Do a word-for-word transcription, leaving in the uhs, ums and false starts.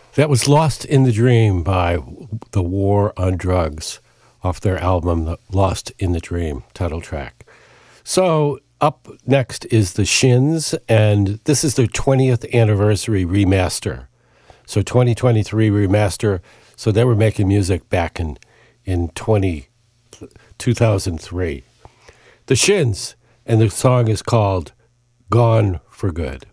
That was Lost in the Dream by The War on Drugs off their album Lost in the Dream, title track. So up next is the Shins, and this is their twentieth anniversary remaster. So twenty twenty-three remaster, so they were making music back in, in twenty, two thousand three. The Shins, and the song is called Gone for Good.